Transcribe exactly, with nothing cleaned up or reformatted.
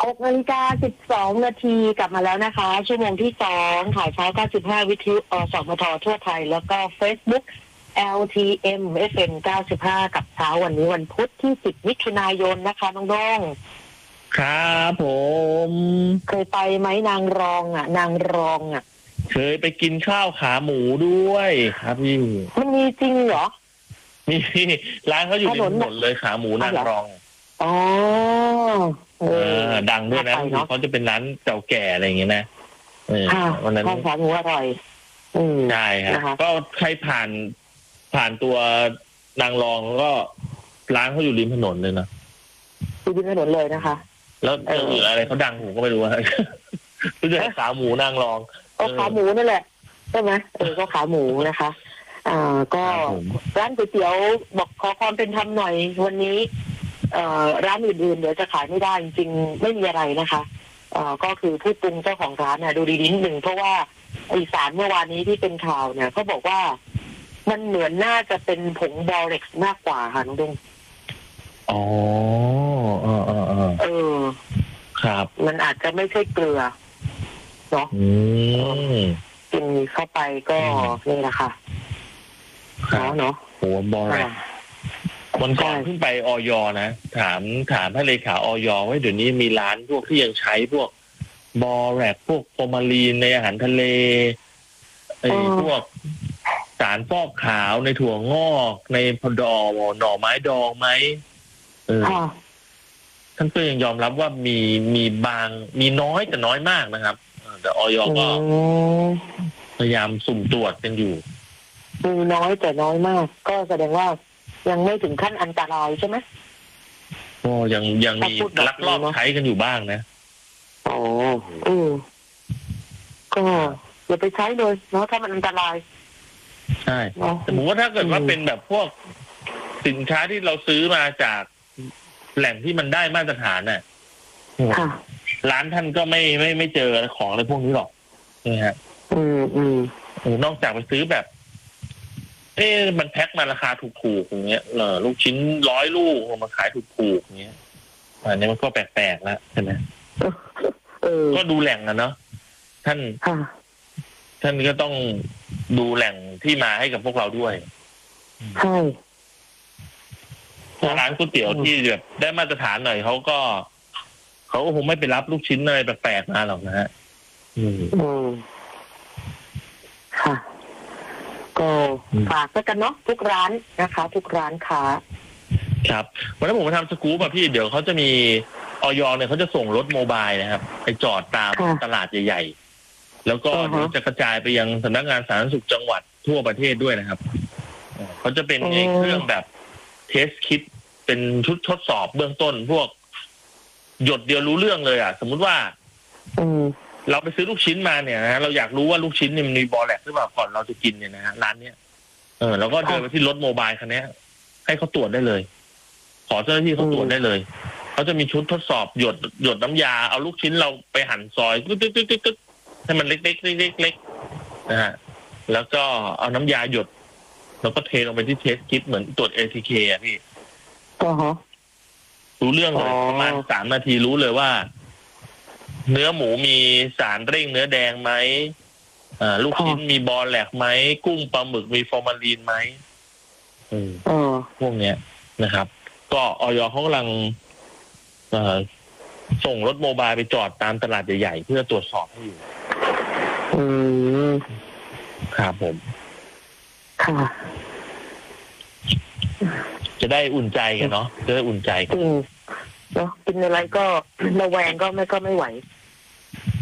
หกนาฬิกาสิบสองนาทีกลับมาแล้วนะคะชั่วโมงที่สองข่าวเช้าเก้าสิบห้าวิทยุอสมททั่วไทยแล้วก็ Facebook แอล ที เอ็ม เอฟ เอ็ม เก้าสิบห้ากับเช้าวันนี้วันพุธที่สิบมิถุนายนนะคะน้องดงครับผมเคยไปไหมนางรองอ่ะนางรองอ่ะเคยไปกินข้าวขาหมูด้วยครับพี่มันมีจริงเหรอมีร้านเขาอยู่ริมถนนเลยขาหมูนางรองอ๋อเออดังด้วยนะเขาจะเป็นร้านเก่าแก่อะไรอย่างเงี้ยนะเออวันนั้นขาหมูอร่อยใช่ครับก็ใครผ่านผ่านตัวนางรองก็ร้านเขาอยู่ริมถนนเลยนะอยู่ริมถนนเลยนะคะแล้วเอออะไรเขาดังผมก็ไม่รู้ว่ารู้จักขาหมูนางรองก็ขาหมูนั่นแหละใช่ไหมเออก็ขาหมูนะคะอ่าก็ร้านก๋วยเตี๋ยวบอกขอความเป็นธรรมหน่อยวันนี้เอ่อร้านอื่นๆเดี๋ยวจะขายไม่ได้จริงๆไม่มีอะไรนะคะเอ่อก็คือผู้ปรุงเจ้าของร้านน่ะดูดีนิดหนึ่งเพราะว่าอีสานเมื่อวานนี้ที่เป็นข่าวเนี่ยเขาบอกว่ามันเหมือนน่าจะเป็นผงบอเร็กซ์มากกว่าค่ะน้องดงอ๋อเออเออเออครับมันอาจจะไม่ใช่เกลือเนาะกินเข้าไปก็นี่แหละค่ะเนาะโหบอเร็กซ์วันก่อนเพิ่งไปอย.นะถามถามท่านเลขาอย.ว่าเดี๋ยวนี้มีร้านพวกที่ยังใช้พวกบอแรกพวกฟอร์มาลีนในอาหารทะเลไอ้พวกสารฟอกขาวในถั่วงอกในพอดอหน่อไม้ดองไหมเออท่านก็ยังยอมรับว่ามีมีบางมีน้อยแต่น้อยมากนะครับแต่อย.ก็พยายามสุ่มตรวจกันอยู่มีน้อยแต่น้อยมากก็แสดงว่ายังไม่ถึงขั้นอันตรายใช่ไหมโอ้ยังยังมีลักลอบใช้กันอยู่บ้างนะอ๋อเออก็อย่าไปใช้เลยเนาะถ้ามันอันตรายใช่แต่ผมว่าถ้าเกิดว่าเป็นแบบพวกสินค้าที่เราซื้อมาจากแหล่งที่มันได้มาตรฐานน่ะร้านท่านก็ไม่ไม่ไม่เจอของอะไรพวกนี้หรอกนี่ฮะอืมอืมนอกจากไปซื้อแบบเอ๊ะมันแพ็คมาราคาถูกๆอย่างเงี้ยเออลูกชิ้นร้อยลูกมาขายถูกๆอย่างเงี้ยอันนี้มันก็แปลกๆแล้วใช่ไหมก็ดูแหล่งนะเนาะท่านท่านก็ต้องดูแหล่งที่มาให้กับพวกเราด้วยใช่ร้านก๋วยเตี๋ยวที่แบบได้มาตรฐานหน่อยเขาก็เขาก็คงไม่ไปรับลูกชิ้นอะไรแปลกๆมาหรอกนะฮะอืมค่ะก็ฝากกันเนาะทุกร้านนะคะทุกร้านค้าครับวันนั้นผมมาทำสกู๊ปอะพี่เดี๋ยวเขาจะมีอย.เนี่ยเขาจะส่งรถโมบายนะครับไปจอดตามตลาดใหญ่ๆแล้วก็จะกระจายไปยังสำนักงานสาธารณสุขจังหวัดทั่วประเทศด้วยนะครับเขาจะเป็นเครื่องแบบเทสคิดเป็นชุดทดสอบเบื้องต้นพวกหยดเดียวรู้เรื่องเลยอ่ะสมมุติว่าเราไปซื้อลูกชิ้นมาเนี่ยนะเราอยากรู้ว่าลูกชิ้นเนี่ยมันมีบอแลกหรือเปล่าก่อนเราจะกินเนี่ยนะฮะร้านเนี้ยเออเราก็เดินไปที่รถโมบายคันนี้ให้เขาตรวจได้เลยขอเจ้าหน้าที่เขาตรวจได้เลยเขาจะมีชุดทดสอบหยดหยดน้ำยาเอาลูกชิ้นเราไปหั่นซอยตึ๊ดตึ๊ดตึ๊ดตึ๊ดให้มันเล็กเล็กเล็กเล็กเล็กนะฮะแล้วก็เอาน้ำยาหยดแล้วก็เทลงไปที่เทสคิดเหมือนตรวจ เอ ที เค อ่ะพี่อ๋อรู้เรื่องเลยประมาณสามนาทีรู้เลยว่าเนื้อหมูมีสารเร่งเนื้อแดงไหมอ่าลูกชิ้นมีบอแลกไหมกุ้งปลาหมึกมีฟอร์มาลีนไหมอืมพวกเนี้ยนะครับก็อย.เขากำลังส่งรถโมบายไปจอดตามตลาดใหญ่ๆเพื่อตรวจสอบให้อยู่อืมครับผมค่ะจะได้อุ่นใจกันเนาะจะได้อุ่นใจกันเนาะกินอะไรก็ระแวงก็ไม่ก็ไม่ไหว